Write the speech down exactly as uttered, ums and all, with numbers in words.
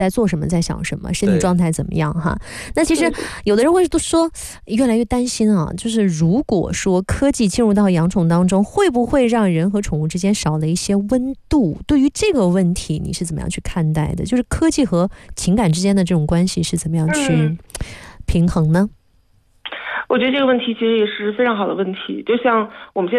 在做什么，在想什么，身体状态怎么样哈。那其实有的人会都说越来越担心啊，就是如果说科技进入到养宠当中，会不会让人和宠物之间少了一些温度？对于这个问题你是怎么样去看待的？就是科技和情感之间的这种关系是怎么样去平衡呢？ 我觉得这个问题其实也是非常好的问题，就像我们现在